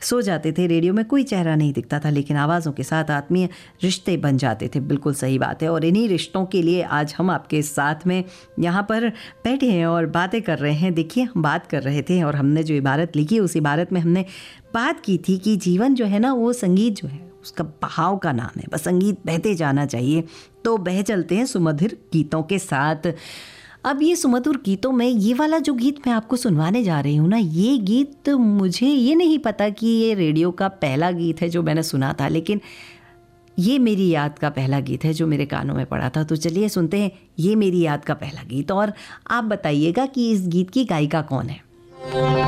सो जाते थे, रेडियो में कोई चेहरा नहीं दिखता था, लेकिन आवाज़ों के साथ आत्मीय रिश्ते बन जाते थे। बिल्कुल सही बात है, और इन्हीं रिश्तों के लिए आज हम आपके साथ में यहाँ पर बैठे हैं और बातें कर रहे हैं। देखिए, हम बात कर रहे थे और हमने जो इबारत लिखी उस इबारत में हमने बात की थी कि जीवन जो है ना, वो संगीत जो है उसका बहाव का नाम है। बस संगीत बहते जाना चाहिए, तो बह चलते हैं सुमधुर गीतों के साथ। अब ये सुमधुर गीतों में ये वाला जो गीत मैं आपको सुनवाने जा रही हूँ ना, ये गीत मुझे ये नहीं पता कि ये रेडियो का पहला गीत है जो मैंने सुना था, लेकिन ये मेरी याद का पहला गीत है जो मेरे कानों में पड़ा था। तो चलिए सुनते हैं ये मेरी याद का पहला गीत, और आप बताइएगा कि इस गीत की गायिका कौन है।